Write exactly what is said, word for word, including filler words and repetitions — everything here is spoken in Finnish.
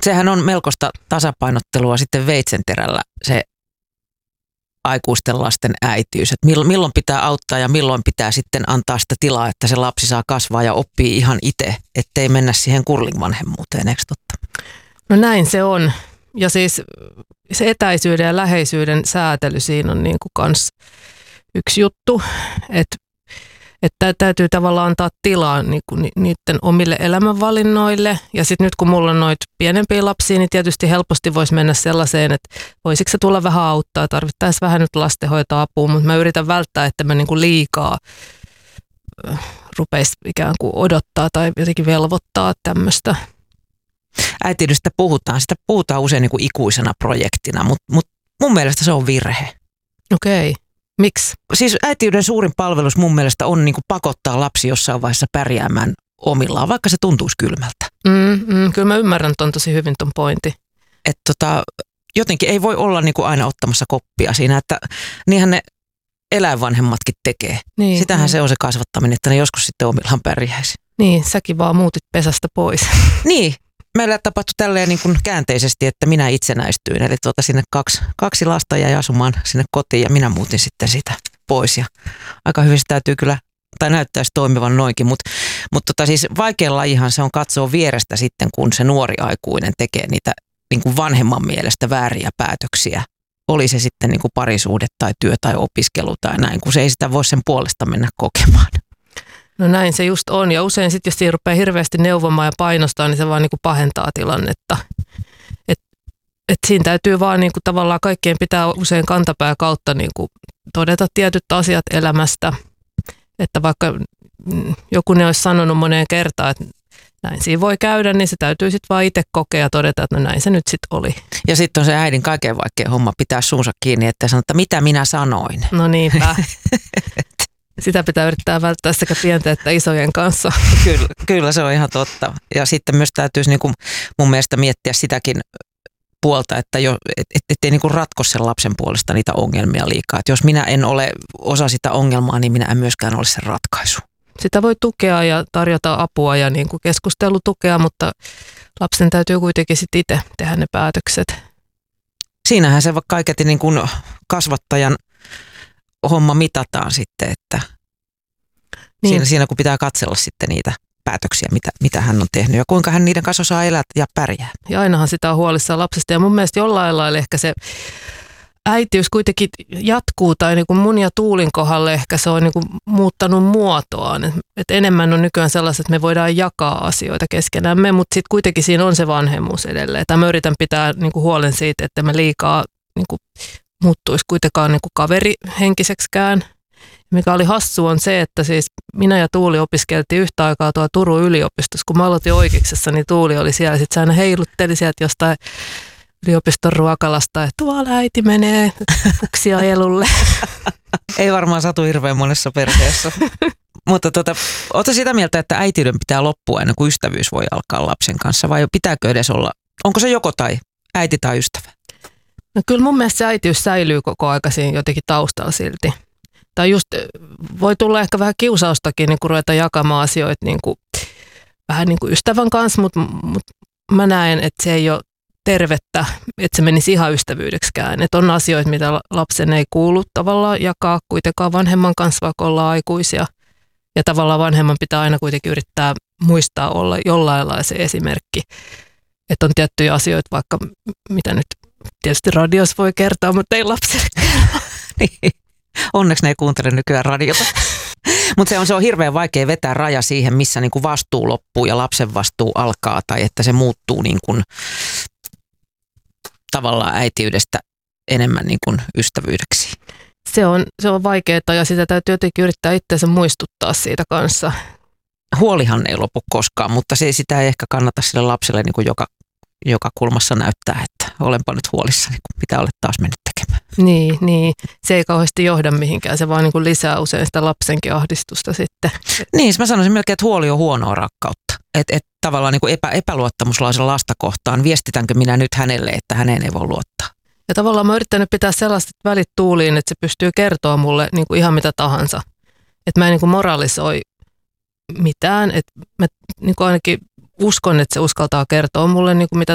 sehän on melkoista tasapainottelua sitten veitsenterällä se aikuisten lasten äitiys. Että milloin pitää auttaa ja milloin pitää sitten antaa sitä tilaa, että se lapsi saa kasvaa ja oppii ihan itse, ettei mennä siihen kurlingvanhemmuuteen, eikö totta? No näin se on. Ja siis se etäisyyden ja läheisyyden säätely siinä on niin kuin kans yksi juttu, että että täytyy tavallaan antaa tilaa niin kuin niiden omille elämänvalinnoille. Ja sitten nyt kun mulla on noita pienempiä lapsia, niin tietysti helposti voisi mennä sellaiseen, että voisiko se tulla vähän auttaa, tarvittaisiin vähän nyt lastenhoitoapua, mutta mä yritän välttää, että mä niin kuin liikaa rupeisi ikään kuin odottaa tai jotenkin velvoittaa tämmöistä. Äitiydestä puhutaan, sitä puhutaan usein niin kuin ikuisena projektina, mutta mut mun mielestä se on virhe. Okei. Okay. Miksi? Siis äitiyden suurin palvelus mun mielestä on niin kuin pakottaa lapsi jossain vaiheessa pärjäämään omillaan, vaikka se tuntuisi kylmältä. Mm, mm, kyllä mä ymmärrän ton tosi hyvin ton pointti. Että tota, jotenkin ei voi olla niin kuin aina ottamassa koppia siinä, että niinhän ne eläinvanhemmatkin tekee. Niin, Sitähän niin. se on se kasvattaminen, että ne joskus sitten omillaan pärjäisi. Niin, säkin vaan muutit pesästä pois. Niin. Meillä tapahtui tälleen niin kuin käänteisesti, että minä itsenäistyin. Eli tuota sinne kaksi, kaksi lasta jäi asumaan sinne kotiin ja minä muutin sitten sitä pois. Ja aika hyvin se täytyy kyllä, tai näyttäisi toimivan noinkin. Mutta mut tota siis vaikea lajihan se on katsoa vierestä sitten, kun se nuori aikuinen tekee niitä niin kuin vanhemman mielestä vääriä päätöksiä. Oli se sitten niin kuin parisuhde tai työ tai opiskelu tai näin, kun se ei sitä voi sen puolesta mennä kokemaan. No näin se just on. Ja usein sitten, jos siinä rupeaa hirveästi neuvomaan ja painostaa, niin se vaan niinku pahentaa tilannetta. Et, et siinä täytyy vaan niinku tavallaan kaikkien pitää usein kantapää kautta niinku todeta tietyt asiat elämästä. Että vaikka joku ne olisi sanonut moneen kertaan, että näin siinä voi käydä, niin se täytyy sitten vaan itse kokea ja todeta, että no näin se nyt sitten oli. Ja sitten on se äidin kaikkein vaikein homma pitää suunsa kiinni, että sanoo, että mitä minä sanoin. No niinpä. Sitä pitää yrittää välttää sekä pienten että isojen kanssa. Kyllä, kyllä se on ihan totta. Ja sitten myös täytyisi niin kuin mun mielestä miettiä sitäkin puolta, että jo, et, et, ettei niin kuin ratko sen lapsen puolesta niitä ongelmia liikaa. Et jos minä en ole osa sitä ongelmaa, niin minä en myöskään ole se ratkaisu. Sitä voi tukea ja tarjota apua ja niin kuin keskustelutukea, mutta lapsen täytyy kuitenkin sitten itse tehdä ne päätökset. Siinähän se kaiketi niin kuin kasvattajan homma mitataan sitten, että niin. siinä, siinä kun pitää katsella sitten niitä päätöksiä, mitä, mitä hän on tehnyt ja kuinka hän niiden kanssa osaa elää ja pärjää. Ja ainahan sitä on huolissaan lapsesta ja mun mielestä jollain lailla ehkä se äitiys kuitenkin jatkuu tai niin kuin mun ja Tuulin kohdalle ehkä se on niin kuin muuttanut muotoaan. Et, et enemmän on nykyään sellaiset, että me voidaan jakaa asioita keskenämme, mutta sitten kuitenkin siinä on se vanhemmuus edelleen. Tai mä yritän pitää niin kuin huolen siitä, että me liikaa niin kuin muuttuisi kuitenkaan niin kuin kaverihenkiseksikään. Mikä oli hassu on se, että siis minä ja Tuuli opiskeltiin yhtä aikaa tuolla Turun yliopistossa. Kun mä aloitin oikeuksessa, niin Tuuli oli siellä. Sitten se aina heilutteli sieltä jostain yliopiston ruokalasta, että tuolla äiti menee fuksia elulle. Ei varmaan satu hirveän monessa perheessä. Mutta tota, ootko sitä mieltä, että äitiyden pitää loppua ennen kuin ystävyys voi alkaa lapsen kanssa? Vai pitääkö edes olla, onko se joko tai, äiti tai ystävä? No kyllä mun mielestä se äitiys säilyy koko aika siinä jotenkin taustalla silti. Tai just voi tulla ehkä vähän kiusaustakin niin kun ruveta jakamaan asioita niin kuin, vähän niin kuin ystävän kanssa, mutta, mutta mä näen, että se ei ole tervettä, että se menisi ihan ystävyydeksikään. Että on asioita, mitä lapsen ei kuulu tavallaan jakaa kuitenkaan vanhemman kanssa, vaikka ollaan aikuisia. Ja tavallaan vanhemman pitää aina kuitenkin yrittää muistaa olla jollain lailla se esimerkki. Että on tiettyjä asioita, vaikka mitä nyt tietysti radiossa voi kertoa, mutta ei lapselle kertoa. Niin. Onneksi ne ei kuuntele nykyään radiota. Mutta se on, se on hirveän vaikea vetää raja siihen, missä niinku vastuu loppuu ja lapsen vastuu alkaa. Tai että se muuttuu niinku tavallaan äitiydestä enemmän niinku ystävyydeksi. Se on, se on vaikeaa ja sitä täytyy jotenkin yrittää itseänsä muistuttaa siitä kanssa. Huolihan ei lopu koskaan, mutta se, sitä ei ehkä kannata sille lapselle niinku joka, joka kulmassa näyttää, että olenpa nyt huolissani, kun pitää olla taas mennyt tekemään. Niin, niin, se ei kauheasti johda mihinkään, se vaan niin kuin lisää usein sitä lapsenkin ahdistusta sitten. Niin, mä sanoisin melkein, että huoli on huonoa rakkautta. Että et tavallaan niin kuin epä, epäluottamuslaisen lasta kohtaan, viestitänkö minä nyt hänelle, että häneen ei voi luottaa. Ja tavallaan mä oon yrittänyt pitää sellaista välit tuuliin, että se pystyy kertoa mulle niin kuin ihan mitä tahansa. Että mä en niin kuin moralisoi mitään, että mä niin kuin ainakin uskon, että se uskaltaa kertoa mulle niin kuin mitä